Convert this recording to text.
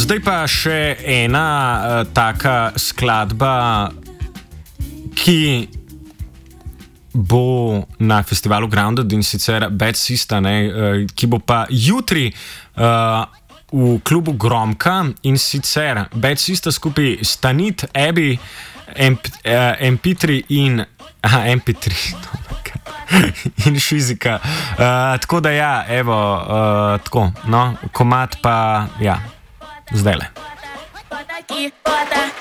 Zdaj pa še ena taka skladba, ki bo na festivalu Grounded, in sicer Bad Sista, ki bo pa jutri v klubu Gromka, in sicer Bad Sista skupaj Stanit, Abby, MP3 in MP3 in Šizika. Tako da ja, evo, tako, no, komad pa ja, zdajle.